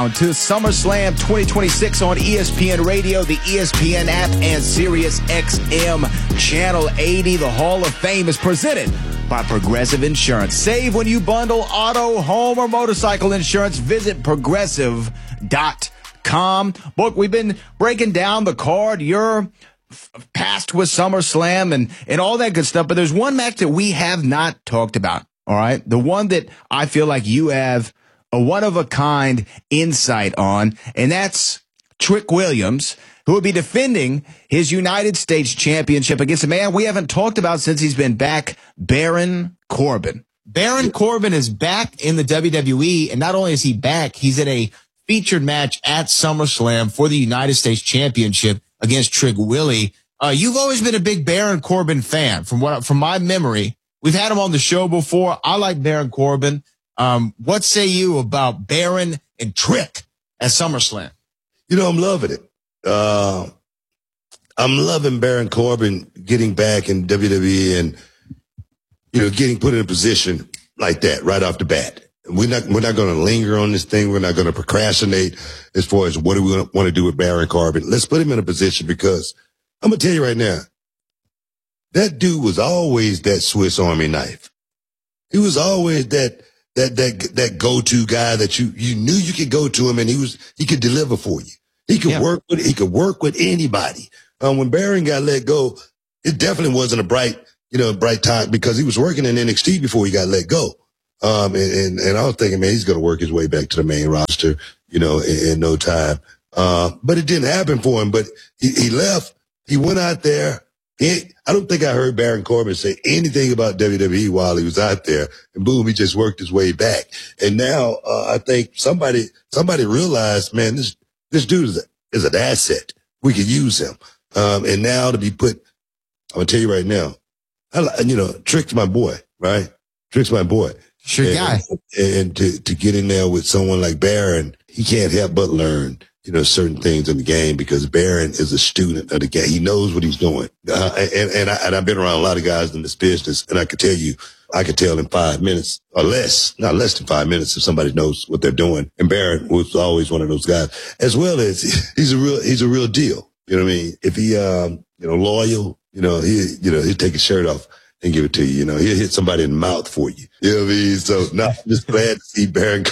To SummerSlam 2026 on ESPN Radio, the ESPN app, and Sirius XM Channel 80. The Hall of Fame is presented by Progressive Insurance. Save when you bundle auto, home, or motorcycle insurance. Visit progressive.com. Look, we've been breaking down the card. You're past with SummerSlam and all that good stuff, but there's one match that we have not talked about, all right? The one that I feel like you have a one-of-a-kind insight on, and that's Trick Williams, who will be defending his United States Championship against a man we haven't talked about since he's been back, Baron Corbin. Baron Corbin is back in the WWE, and not only is he back, he's in a featured match at SummerSlam for the United States Championship against Trick Willie. You've always been a big Baron Corbin fan, from my memory. We've had him on the show before. I like Baron Corbin. What say you about Baron and Trick at SummerSlam? You know, I'm loving it. I'm loving Baron Corbin getting back in WWE and, you know, getting put in a position like that right off the bat. We're not going to linger on this thing. We're not going to procrastinate as far as what do we want to do with Baron Corbin. Let's put him in a position, because I'm going to tell you right now, that dude was always that Swiss Army knife. He was always that go-to guy that you knew you could go to him and he could deliver for you. He could work with anybody. When Baron got let go, it definitely wasn't a bright time, because he was working in NXT before he got let go. And I was thinking, man, he's going to work his way back to the main roster, in no time. But it didn't happen for him, but he left. He went out there. I don't think I heard Baron Corbin say anything about WWE while he was out there. And boom, he just worked his way back. And now, I think somebody realized, man, this dude is an asset. We could use him. And now to be put, I'm going to tell you right now, Trick's my boy, right? Trick's my boy. Sure guy. And to get in there with someone like Baron, he can't help but learn, certain things in the game, because Baron is a student of the game. He knows what he's doing. And I've been around a lot of guys in this business, and I could tell in 5 minutes or less, not less than 5 minutes, if somebody knows what they're doing. And Baron was always one of those guys, as well as he's a real deal. You know what I mean? If he, loyal, he'll take his shirt off and give it to you. He'll hit somebody in the mouth for you. You know what I mean? So, no, I'm just glad to see Baron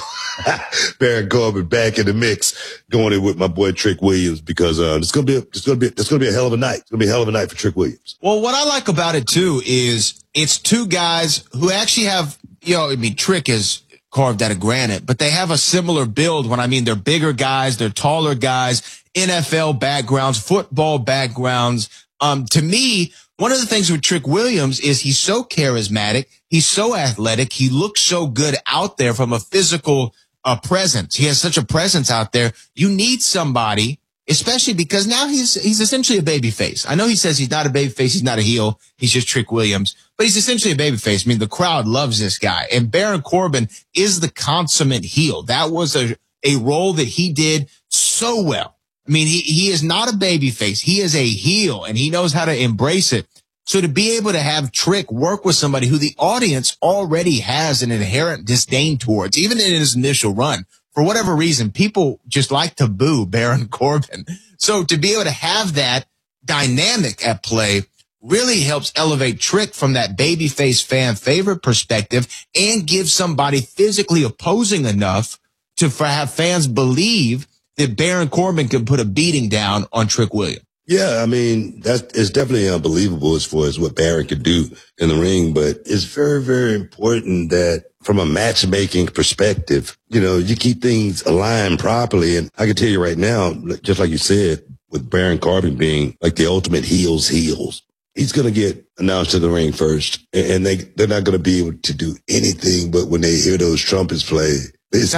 Corbin back in the mix, going in with my boy Trick Williams, because it's gonna be a hell of a night. It's gonna be a hell of a night for Trick Williams. Well, what I like about it too is it's two guys who actually have, Trick is carved out of granite, but they have a similar build. They're bigger guys, they're taller guys, NFL backgrounds, football backgrounds. To me, one of the things with Trick Williams is he's so charismatic. He's so athletic. He looks so good out there from a physical presence. He has such a presence out there. You need somebody, especially because now he's essentially a babyface. I know he says he's not a babyface. He's not a heel. He's just Trick Williams, but he's essentially a babyface. The crowd loves this guy, and Baron Corbin is the consummate heel. That was a role that he did so well. He is not a babyface. He is a heel, and he knows how to embrace it. So to be able to have Trick work with somebody who the audience already has an inherent disdain towards, even in his initial run, for whatever reason, people just like to boo Baron Corbin. So to be able to have that dynamic at play really helps elevate Trick from that babyface fan favorite perspective and give somebody physically opposing enough to have fans believe that Baron Corbin can put a beating down on Trick Williams. Yeah, that is definitely unbelievable as far as what Baron could do in the ring, but it's very, very important that from a matchmaking perspective, you keep things aligned properly. And I can tell you right now, just like you said, with Baron Corbin being like the ultimate heels, he's going to get announced in the ring first, and they're not going to be able to do anything but when they hear those trumpets play, just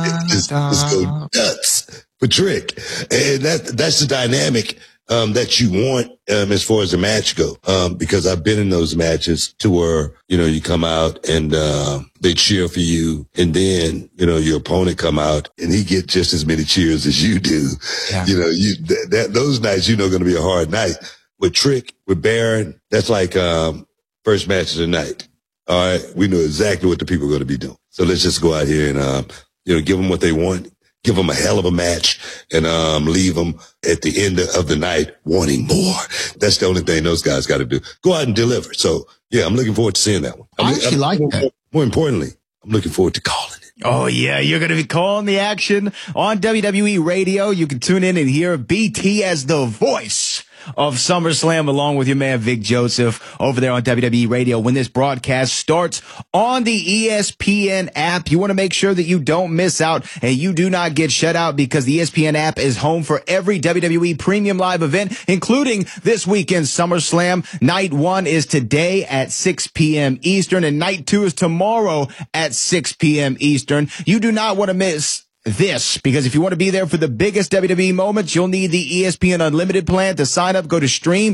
go nuts for Trick. And that's the dynamic that you want as far as the match go, because I've been in those matches to where you come out and they cheer for you, and then your opponent come out and he get just as many cheers as you do. Yeah. Those nights going to be a hard night. With Trick, with Baron, that's like first match of the night. All right, we know exactly what the people are going to be doing. So let's just go out here and give them what they want. give them a hell of a match, and leave them at the end of the night wanting more. That's the only thing those guys got to do. Go out and deliver. So, yeah, I'm looking forward to seeing that one. I actually like that. More importantly, I'm looking forward to calling it. Oh, yeah, you're going to be calling the action on WWE Radio. You can tune in and hear BT as the voice of SummerSlam along with your man Vic Joseph over there on WWE Radio when this broadcast starts on the ESPN app. You want to make sure that you don't miss out and you do not get shut out because the ESPN app is home for every WWE premium live event, including this weekend's SummerSlam. Night 1 is today at 6 p.m. Eastern and night 2 is tomorrow at 6 p.m. Eastern. You do not want to miss this, because if you want to be there for the biggest WWE moments, you'll need the ESPN Unlimited plan. To sign up, go to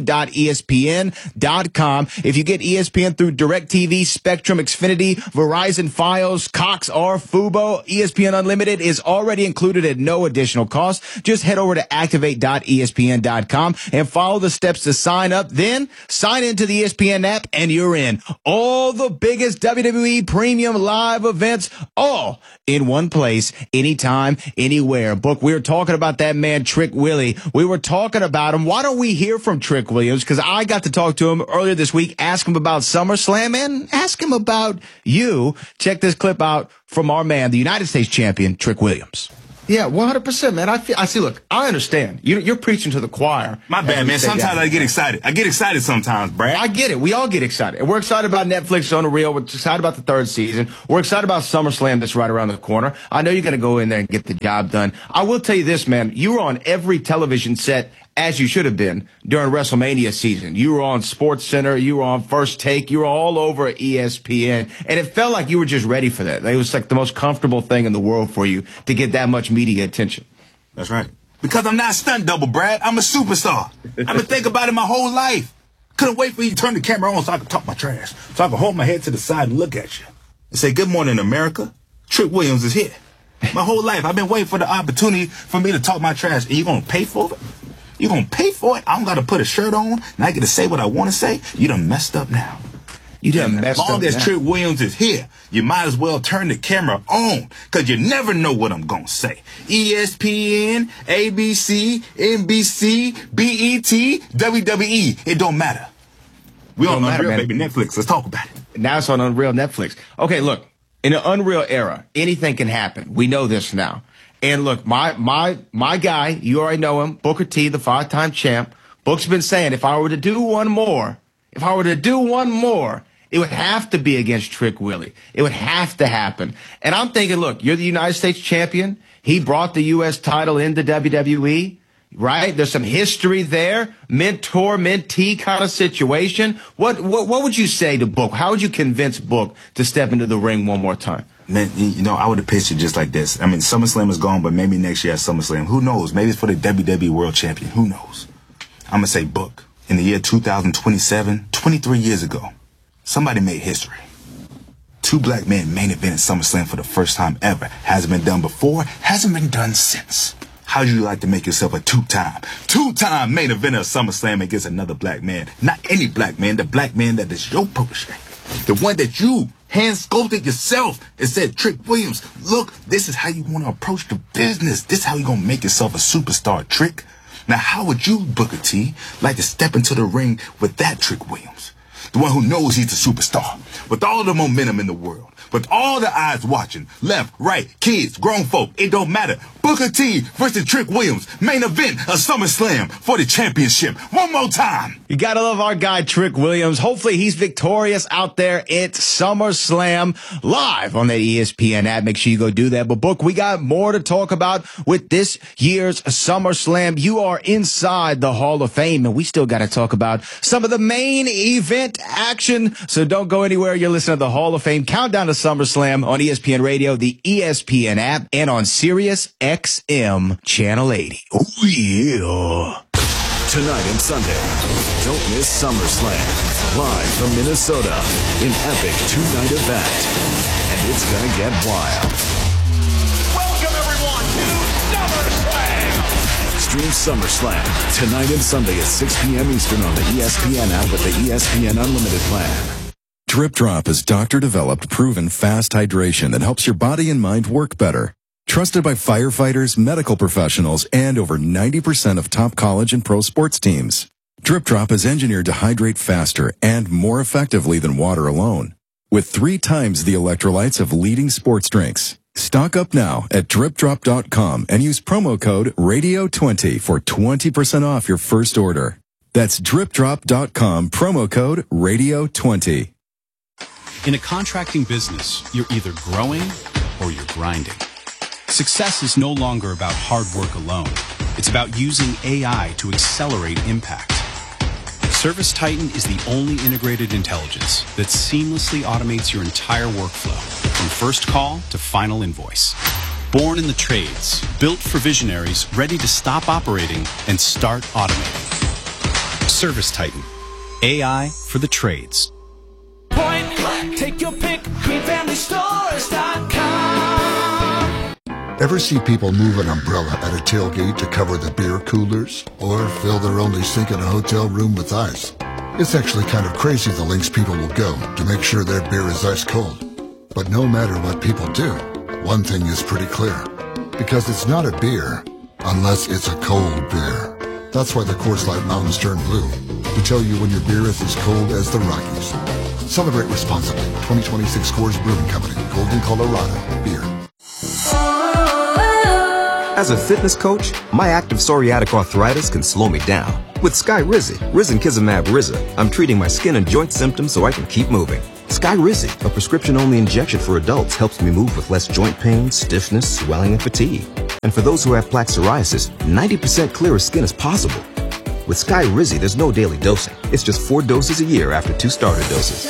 stream.espn.com. If you get ESPN through DirecTV, Spectrum, Xfinity, Verizon, Fios, Cox, or Fubo, ESPN Unlimited is already included at no additional cost. Just head over to activate.espn.com and follow the steps to sign up. Then sign into the ESPN app and you're in. All the biggest WWE premium live events, all in one place, anytime, anywhere. Book, we were talking about that man, Trick Willie. We were talking about him. Why don't we hear from Trick Williams? Because I got to talk to him earlier this week, ask him about SummerSlam and ask him about you. Check this clip out from our man, the United States champion, Trick Williams. Yeah, 100%, man. I see, look, I understand. You're preaching to the choir. My bad, man. Sometimes I get excited. I get excited sometimes, Brad. I get it. We all get excited. And we're excited about Netflix on the Real. We're excited about the 3rd season. We're excited about SummerSlam that's right around the corner. I know you're going to go in there and get the job done. I will tell you this, man. You were on every television set, as you should have been, during WrestleMania season. You were on SportsCenter. You were on First Take. You were all over ESPN. And it felt like you were just ready for that. It was like the most comfortable thing in the world for you to get that much media attention. That's right. Because I'm not a stunt double, Brad. I'm a superstar. I've been thinking about it my whole life. Couldn't wait for you to turn the camera on so I could talk my trash. So I could hold my head to the side and look at you. And say, good morning, America. Trick Williams is here. My whole life, I've been waiting for the opportunity for me to talk my trash. And you going to pay for it? You gonna pay for it? I don't gotta put a shirt on and I get to say what I want to say? You done messed up now. You done messed up now. As long as Trick Williams is here, you might as well turn the camera on, because you never know what I'm gonna say. ESPN, ABC, NBC, BET, WWE, it don't matter. We on Unreal, baby, Netflix. Let's talk about it. Now it's on Unreal Netflix. Okay, look, in an Unreal era, anything can happen. We know this now. And look, my guy, you already know him, Booker T, the 5-time champ. Book's been saying if I were to do one more, it would have to be against Trick Willie. It would have to happen. And I'm thinking, look, you're the United States champion. He brought the U.S. title into WWE, right? There's some history there, mentor-mentee kind of situation. What would you say to Book? How would you convince Book to step into the ring one more time? Man, you know, I would have pitched it just like this. I mean, SummerSlam is gone, but maybe next year at SummerSlam. Who knows? Maybe it's for the WWE World Champion. Who knows? I'm going to say Book. In the year 2027, 23 years ago, somebody made history. 2 black men main event at SummerSlam for the first time ever. Hasn't been done before, hasn't been done since. How'd you like to make yourself a two-time main eventer of SummerSlam against another black man? Not any black man, the black man that is your protege. The one that you hand sculpted yourself and said, Trick Williams, look, this is how you want to approach the business. This is how you're going to make yourself a superstar, Trick. Now, how would you, Booker T, like to step into the ring with that Trick Williams? The one who knows he's a superstar, with all the momentum in the world, with all the eyes watching, left, right, kids, grown folk, it don't matter. Booker T versus Trick Williams, main event of SummerSlam for the championship. One more time. You gotta love our guy, Trick Williams. Hopefully he's victorious out there at SummerSlam live on that ESPN app. Make sure you go do that. But Book, we got more to talk about with this year's SummerSlam. You are inside the Hall of Fame, and we still got to talk about some of the main event action. So don't go anywhere. You're listening to the Hall of Fame Countdown to SummerSlam on ESPN Radio, the ESPN app, and on Sirius XM Channel 80. Oh, yeah. Tonight and Sunday, don't miss SummerSlam. Live from Minnesota, an epic 2-night event. And it's gonna get wild. Welcome, everyone, to SummerSlam! Stream SummerSlam tonight and Sunday at 6 p.m. Eastern on the ESPN app with the ESPN Unlimited plan. Drip Drop is doctor-developed, proven fast hydration that helps your body and mind work better. Trusted by firefighters, medical professionals, and over 90% of top college and pro sports teams. Drip Drop is engineered to hydrate faster and more effectively than water alone, with 3 times the electrolytes of leading sports drinks. Stock up now at dripdrop.com and use promo code RADIO20 for 20% off your first order. That's dripdrop.com, promo code RADIO20. In a contracting business, you're either growing or you're grinding. Success is no longer about hard work alone. It's about using AI to accelerate impact. ServiceTitan is the only integrated intelligence that seamlessly automates your entire workflow, from first call to final invoice. Born in the trades, built for visionaries ready to stop operating and start automating. ServiceTitan, AI for the trades. Point blank, take your pick, greenfamilystores.com. Ever see people move an umbrella at a tailgate to cover the beer coolers? Or fill their only sink in a hotel room with ice? It's actually kind of crazy the lengths people will go to make sure their beer is ice cold. But no matter what people do, one thing is pretty clear. Because it's not a beer unless it's a cold beer. That's why the Coors Light Mountains turn blue. To tell you when your beer is as cold as the Rockies. Celebrate responsibly. 2026 Coors Brewing Company, Golden, Colorado. Beer. As a fitness coach, my active psoriatic arthritis can slow me down. With Skyrizi, Risankizumab Riza, I'm treating my skin and joint symptoms so I can keep moving. Skyrizi, a prescription-only injection for adults, helps me move with less joint pain, stiffness, swelling, and fatigue. And for those who have plaque psoriasis, 90% clearer skin is possible. With Skyrizi, there's no daily dosing. It's just 4 doses a year after 2 starter doses.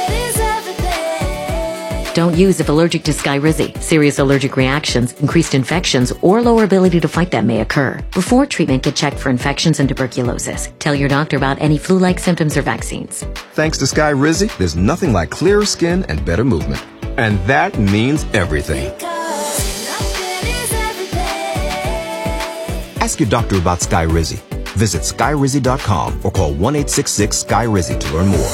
Don't use if allergic to Skyrizi. Serious allergic reactions, increased infections, or lower ability to fight them may occur. Before treatment, get checked for infections and tuberculosis. Tell your doctor about any flu-like symptoms or vaccines. Thanks to Skyrizi, there's nothing like clearer skin and better movement. And that means everything. Ask your doctor about Skyrizi. Visit Skyrizi.com or call 1-866-SKY-RIZI to learn more.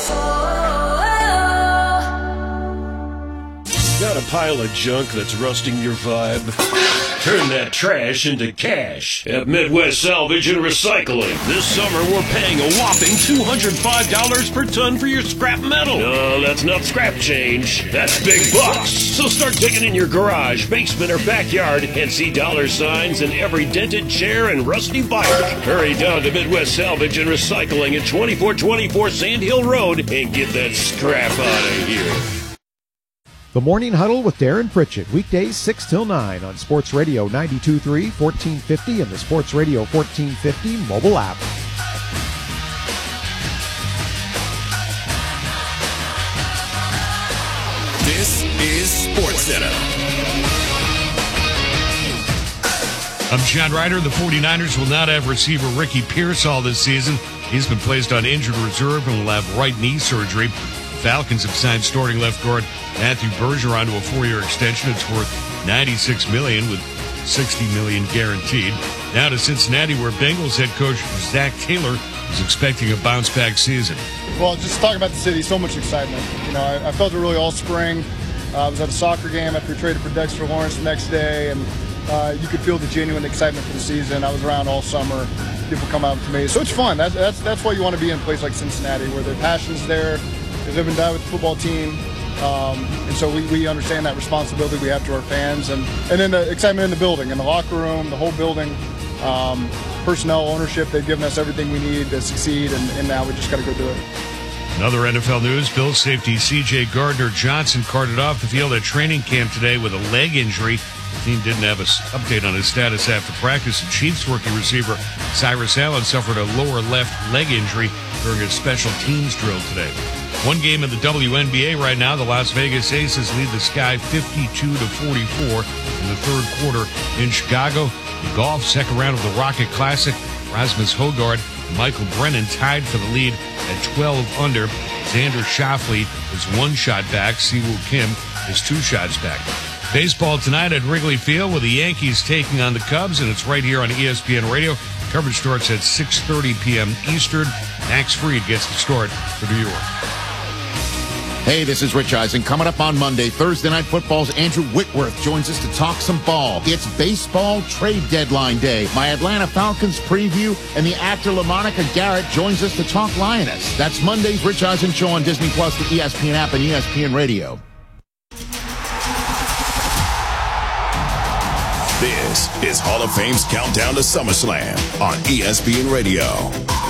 Got a pile of junk that's rusting your vibe? Turn that trash into cash at Midwest Salvage and Recycling. This summer, we're paying a whopping $205 per ton for your scrap metal. No, that's not scrap change. That's big bucks. So start digging in your garage, basement, or backyard and see dollar signs in every dented chair and rusty bike. Hurry down to Midwest Salvage and Recycling at 2424 Sand Hill Road and get that scrap out of here. The Morning Huddle with Darren Pritchett, weekdays 6 till 9 on Sports Radio 92.3, 1450, and the Sports Radio 1450 mobile app. This is SportsCenter. I'm John Ryder. The 49ers will not have receiver Ricky Pearsall this season. He's been placed on injured reserve and will have right knee surgery. Falcons have signed starting left guard Matthew Bergeron to a 4-year extension. It's worth $96 million with $60 million guaranteed. Now to Cincinnati, where Bengals head coach Zach Taylor is expecting a bounce-back season. Well, just talking about the city, so much excitement. You know, I felt it really all spring. I was at a soccer game after we traded for Dexter Lawrence the next day, and you could feel the genuine excitement for the season. I was around all summer. People come out to me. So it's fun. That's why you want to be in a place like Cincinnati, where their passion's there. They live and die with the football team. And so we understand that responsibility we have to our fans. And then the excitement in the building, in the locker room, the whole building, personnel, ownership. They've given us everything we need to succeed, and now we just got to go do it. Another NFL news, Bills safety C.J. Gardner-Johnson carted off the field at training camp today with a leg injury. The team didn't have an update on his status after practice. The Chiefs rookie receiver Cyrus Allen suffered a lower left leg injury during a special teams drill today. One game in the WNBA right now. The Las Vegas Aces lead the Sky 52-44 in the third quarter in Chicago. In golf, second round of the Rocket Classic. Rasmus Højgaard and Michael Brennan tied for the lead at 12 under. Xander Schauffele is 1 shot back. Siwoo Kim is 2 shots back. Baseball tonight at Wrigley Field with the Yankees taking on the Cubs, and it's right here on ESPN Radio. Coverage starts at 6:30 p.m. Eastern. Max Fried gets the start for New York. Hey, this is Rich Eisen. Coming up on Monday, Thursday Night Football's Andrew Whitworth joins us to talk some ball. It's baseball trade deadline day. My Atlanta Falcons preview, and the actor LaMonica Garrett joins us to talk Lioness. That's Monday's Rich Eisen Show on Disney Plus, the ESPN app, and ESPN Radio. This is Hall of Fame's Countdown to SummerSlam on ESPN Radio.